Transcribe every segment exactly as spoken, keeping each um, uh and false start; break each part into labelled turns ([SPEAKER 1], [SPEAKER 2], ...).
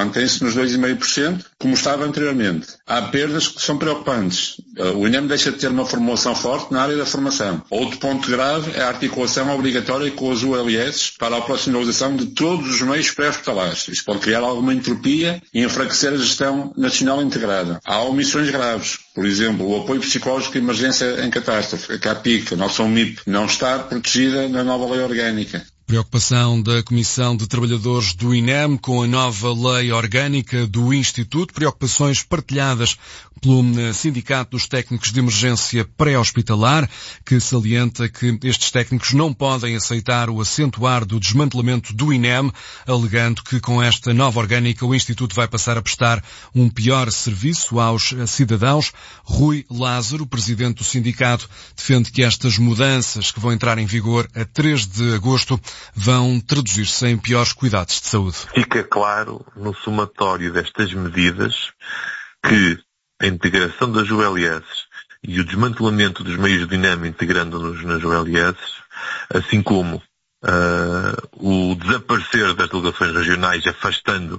[SPEAKER 1] mantém-se nos dois vírgula cinco por cento, como estava anteriormente. Há perdas que são preocupantes. O INEM deixa de ter uma formulação forte na área da formação. Outro ponto grave é a articulação obrigatória com as U L S para a operacionalização de todos os meios pré-hospitalares. Isto pode criar alguma entropia e enfraquecer a gestão nacional integrada. Há omissões graves. Por exemplo, o apoio psicológico de emergência em catástrofe, a CAPIC, a nossa U M I P, não está protegida na nova lei orgânica.
[SPEAKER 2] Preocupação da Comissão de Trabalhadores do INEM com a nova lei orgânica do Instituto, preocupações partilhadas pelo Sindicato dos Técnicos de Emergência Pré-Hospitalar, que salienta que estes técnicos não podem aceitar o acentuar do desmantelamento do INEM, alegando que com esta nova orgânica o Instituto vai passar a prestar um pior serviço aos cidadãos. Rui Lázaro, presidente do sindicato, defende que estas mudanças que vão entrar em vigor a três de agosto vão traduzir-se em piores cuidados de saúde.
[SPEAKER 3] Fica claro no somatório destas medidas que a integração das U L S e o desmantelamento dos meios do INEM integrando-nos nas U L S, assim como uh, o desaparecer das delegações regionais afastando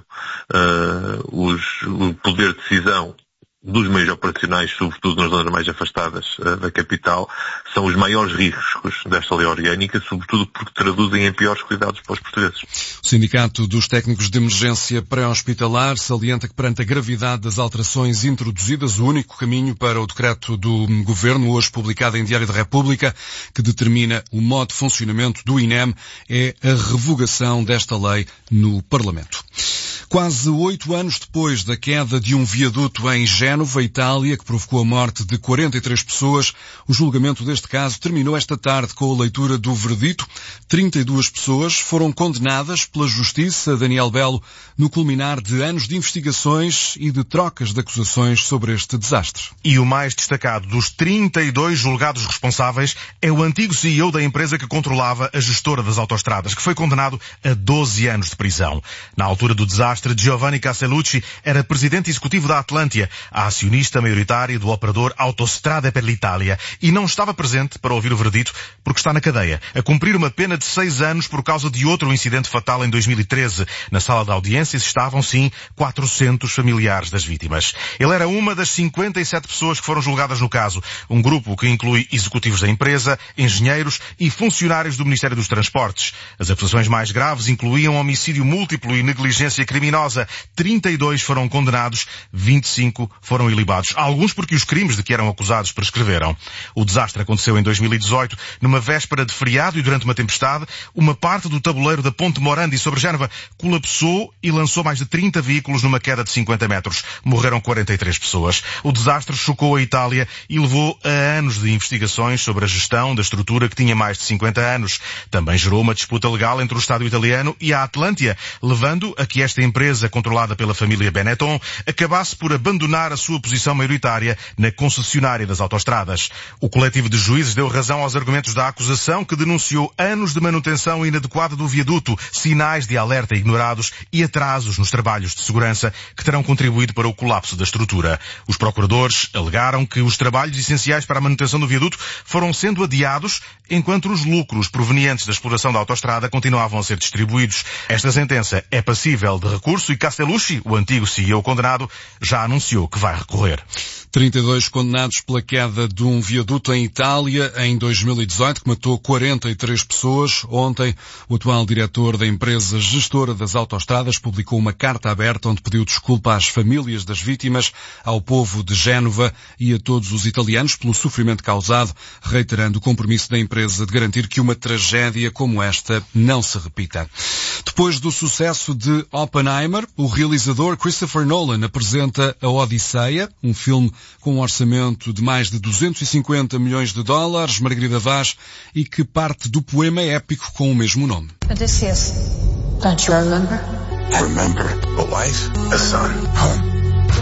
[SPEAKER 3] uh, os, o poder de decisão dos meios operacionais, sobretudo nas zonas mais afastadas uh, da capital, são os maiores riscos desta lei orgânica, sobretudo porque traduzem em piores cuidados para os portugueses.
[SPEAKER 2] O Sindicato dos Técnicos de Emergência Pré-Hospitalar salienta que perante a gravidade das alterações introduzidas, o único caminho para o decreto do Governo, hoje publicado em Diário da República, que determina o modo de funcionamento do INEM, é a revogação desta lei no Parlamento. Quase oito anos depois da queda de um viaduto em Génova, Itália, que provocou a morte de quarenta e três pessoas, o julgamento deste caso terminou esta tarde com a leitura do verdito. trinta e duas pessoas foram condenadas pela Justiça, Daniel Belo, no culminar de anos de investigações e de trocas de acusações sobre este desastre.
[SPEAKER 4] E o mais destacado dos trinta e dois julgados responsáveis é o antigo C E O da empresa que controlava a gestora das autoestradas, que foi condenado a doze anos de prisão. Na altura do desastre, Giovanni Castellucci era presidente executivo da Atlantia, a acionista maioritária do operador Autostrade per l'Italia, e não estava presente para ouvir o verdito porque está na cadeia, a cumprir uma pena de seis anos por causa de outro incidente fatal em dois mil e treze. Na sala de audiências estavam, sim, quatrocentos familiares das vítimas. Ele era uma das cinquenta e sete pessoas que foram julgadas no caso, um grupo que inclui executivos da empresa, engenheiros e funcionários do Ministério dos Transportes. As acusações mais graves incluíam homicídio múltiplo e negligência criminosa. trinta e dois foram condenados, vinte e cinco foram ilibados. Alguns porque os crimes de que eram acusados prescreveram. O desastre aconteceu em dois mil e dezoito, numa véspera de feriado e durante uma tempestade. Uma parte do tabuleiro da Ponte Morandi sobre Génova colapsou e lançou mais de trinta veículos numa queda de cinquenta metros. Morreram quarenta e três pessoas. O desastre chocou a Itália e levou a anos de investigações sobre a gestão da estrutura que tinha mais de cinquenta anos. Também gerou uma disputa legal entre o Estado italiano e a Atlantia, levando a que esta empresa controlada pela família Benetton acabasse por abandonar a sua posição maioritária na concessionária das autoestradas. O coletivo de juízes deu razão aos argumentos da acusação, que denunciou anos de manutenção inadequada do viaduto, sinais de alerta ignorados e atrasos nos trabalhos de segurança que terão contribuído para o colapso da estrutura. Os procuradores alegaram que os trabalhos essenciais para a manutenção do viaduto foram sendo adiados enquanto os lucros provenientes da exploração da autoestrada continuavam a ser distribuídos. Esta sentença é passível de recurso e Castellucci, o antigo C E O condenado, já anunciou que vai recorrer.
[SPEAKER 2] trinta e dois condenados pela queda de um viaduto em Itália em dois mil e dezoito, que matou quarenta e três pessoas. Ontem, o atual diretor da empresa gestora das autoestradas publicou uma carta aberta onde pediu desculpa às famílias das vítimas, ao povo de Génova e a todos os italianos pelo sofrimento causado, reiterando o compromisso da empresa de garantir que uma tragédia como esta não se repita. Depois do sucesso de Oppenheimer, o realizador Christopher Nolan apresenta A Odisseia, um filme com um orçamento de mais de duzentos e cinquenta milhões de dólares, Margarida Vaz, e que parte do poema épico com o mesmo nome.
[SPEAKER 5] Odysseus, don't you remember?
[SPEAKER 6] I remember a wife, a son, home.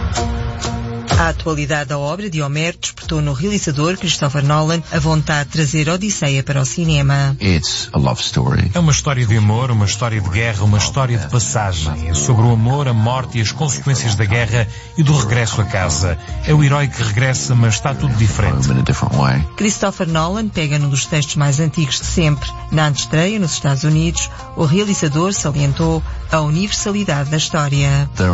[SPEAKER 7] A atualidade da obra de Homero despertou no realizador Christopher Nolan a vontade de trazer Odisseia para o cinema.
[SPEAKER 8] It's a love story.
[SPEAKER 9] É uma história de amor, uma história de guerra, uma história de passagem. É sobre o amor, a morte e as consequências da guerra e do regresso a casa. É o herói que regressa, mas está tudo diferente.
[SPEAKER 7] Christopher Nolan pega num dos textos mais antigos de sempre. Na antestreia, nos Estados Unidos, o realizador salientou a universalidade da história.